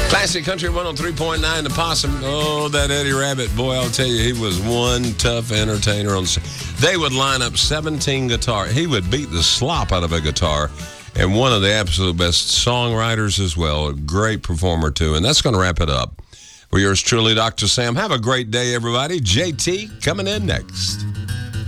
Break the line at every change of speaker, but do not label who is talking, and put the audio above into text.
Classic Country 103.9, The Possum. Oh, that Eddie Rabbitt, boy, I'll tell you, he was one tough entertainer on the stage. They would line up 17 guitars. He would beat the slop out of a guitar, and one of the absolute best songwriters as well. A great performer, too. And that's going to wrap it up. For yours truly, Dr. Sam. Have a great day, everybody. JT coming in next.